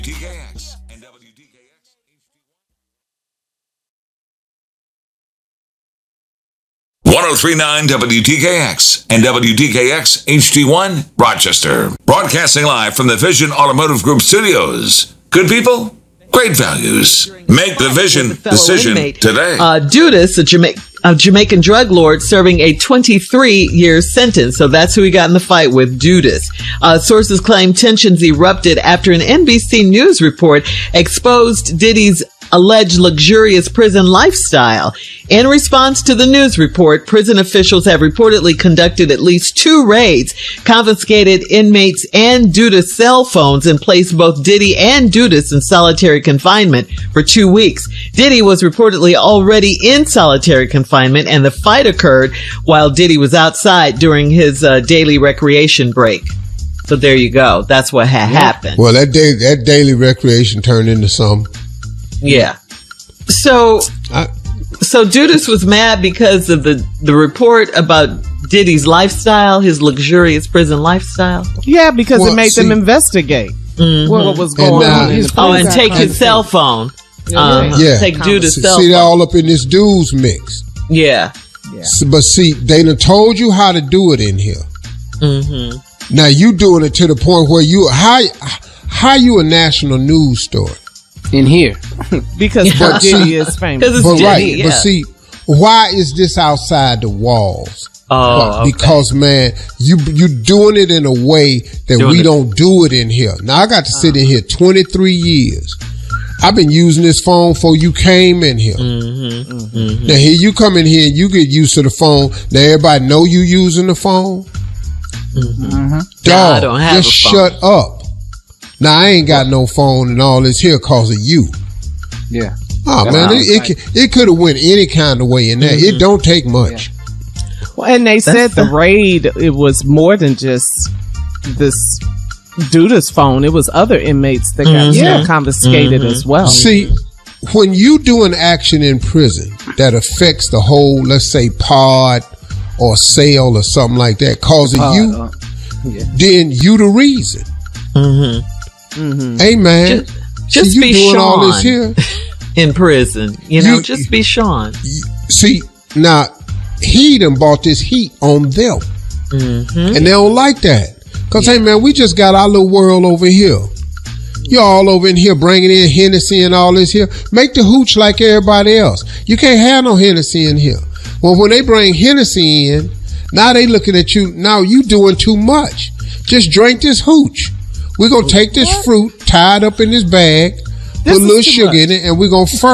TKX and WDKX. 1039 WTKX and WTKX HD1 Rochester. Broadcasting live from the Vision Automotive Group studios. Good people, great values. Make the Vision decision today. Dudas, a Jamaican drug lord, serving a 23-year sentence. So that's who he got in the fight with, Dudas. Sources claim tensions erupted after an NBC News report exposed Diddy's alleged luxurious prison lifestyle. In response to the news report, prison officials have reportedly conducted at least 2 raids, confiscated inmates and Dudas cell phones, and placed both Diddy and Dudas in solitary confinement for 2 weeks. Diddy was reportedly already in solitary confinement, and the fight occurred while Diddy was outside during his daily recreation break. So there you go. That's what had happened. Well, that daily recreation turned into something. Yeah. So Dudas was mad because of the report about Diddy's lifestyle, his luxurious prison lifestyle. Yeah, because it made them investigate what was going on. And take his cell phone. Take Dudas' cell phone. See, they're all up in this dudes mix. Yeah. But see, they done told you how to do it in here. Mm-hmm. Now you doing it to the point where how you a national news story? In here. Because Diddy is famous. But see, why is this outside the walls? Because man, you doing it in a way that we don't do it in here. Now I got to sit in here 23 years. I've been using this phone before you came in here. Mm-hmm. Mm-hmm. Now here you come in here and you get used to the phone. Now everybody know you using the phone. Mm-hmm. Dog, I don't have just a phone. shut up. Now I ain't got no phone and all this here cause of you. Yeah. Oh man, it could have went any kind of way in there. Mm-hmm. It don't take much. Yeah. Well, and they said the raid, it was more than just this Dudas phone. It was other inmates that got confiscated as well. See, when you do an action in prison that affects the whole, let's say, pod or cell or something like that, cause of you, then you the reason. Mm-hmm. Mm-hmm. Hey man, just you be doing Sean all this here in prison. Just be Sean. See, now he done bought this heat on them, and they don't like that. Cause hey man, we just got our little world over here. You're all over in here bringing in Hennessy and all this here. Make the hooch like everybody else. You can't have no Hennessy in here. Well, when they bring Hennessy in, now they looking at you. Now you doing too much. Just drink this hooch. We're going to take this fruit, tie it up in this bag, put a little sugar in it, and we're going to